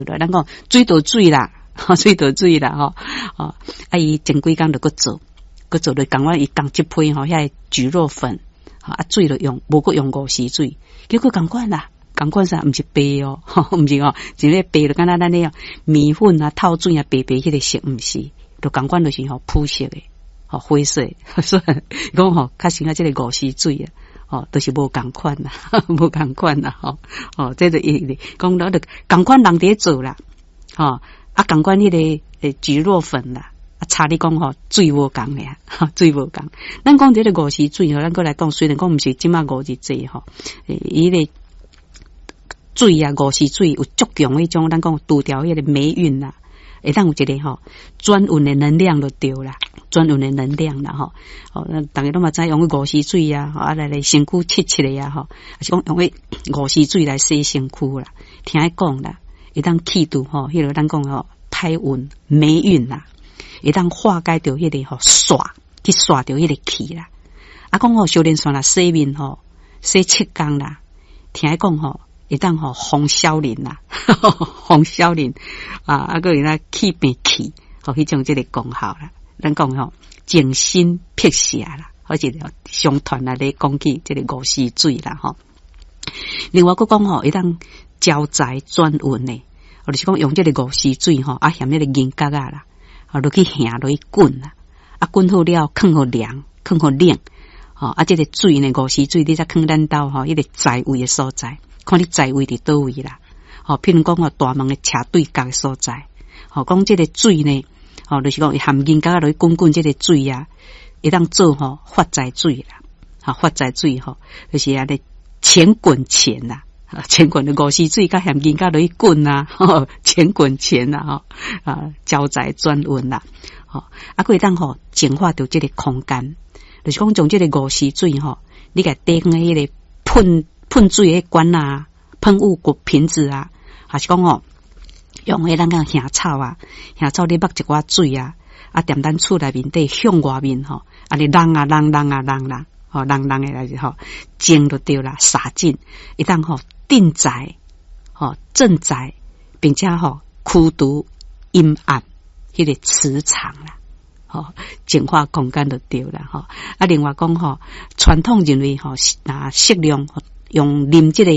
咱讲水倒水啦，水倒水啦吼，伊前几工就搁做了讲我伊讲一批吼，遐蒟蒻粉，水就用，无搁用5时水，结果共款啦。共款啥？毋是白哦，毋是哦，真个白就敢若咱那样米粉啊、透水啊、白迄个色，毋是，就共款就是朴色的，灰色，所以讲较像即个5时水啊，都是无共款啦，无共款啦，这就伊讲到就共款人伫做啦，共款迄个蒟蒻粉啦。差你讲水无共呀，水无共。咱讲这个5时水咱过来讲，虽然讲毋是即马5日节伊个水啊，5时水有足强迄种，咱讲除掉迄个霉运啦，会当有一个转运的能量就对啦，转运的能量啦大家都嘛知用5时水啊，来身躯切的啊还是讲用5时水来洗身躯啦，听伊讲啦，会当气度迄个咱讲歹运霉运啦。会当化解掉迄个刷，去刷掉迄个气啦。讲小莲算啦，洗面洗7工啦。听伊讲会当防小人啦，防小人个有那气病气，迄种即个功效啦。咱讲静心辟邪啦，或者上团来咧讲起即个5时水啦另外讲会当招财转运呢，就是讲用即个5时水嫌迄个银角啦。落去下落去滚啦，滚好了，放好凉，放好冷，这个水呢，5时水你才放咱兜迄个财位的所在，看你财位伫倒位啦。譬如讲大门的斜对角的所在，讲这个水呢，就是讲含银角落去滚这个水啊，会当做发财水啦，发财水就是钱滚钱啦。钱滚的5时水，甲含银角落去滚啊，钱滚钱啊，招财转运啦，可以当净化到这个空间，就是讲从这个5时水你甲滴向迄个喷水的管啊，喷雾瓶子啊，还是讲用咱讲香草啊，香草你捌一寡水啊，踮咱厝内面底向外面你浪啊浪浪啊浪啦，浪浪的来是净就对啦，洒尽一当定财正财，并且驱除阴暗迄个磁场啦，净化空间就对啦另外讲传统认为适量用啉这个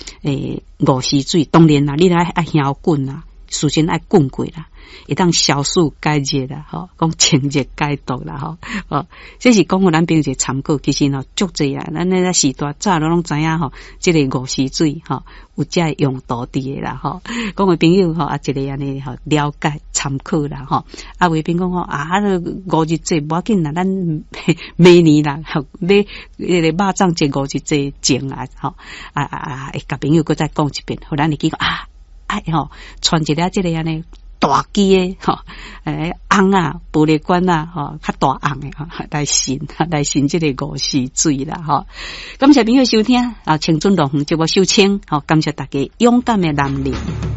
5时水，当然啦，你爱香滚啦，首先爱滚过啦，会当消暑解热啦，讲清热解毒啦，这是讲互咱朋友一个参考。其实足济啊，咱那时代早都拢知影这个5时水有这个用途伫的啦，讲个朋友一个安尼了解参考啦，有的朋友讲5日节无要紧啦，咱明年啦，买那个肉粽节5日节前啊，会甲朋友搁再讲一遍，互咱会记讲传一个这个安尼。大机的红啊，玻璃管啊，较大红的来信这个5时水啦感谢朋友收听青春龙节目收听感谢大家勇敢的男人。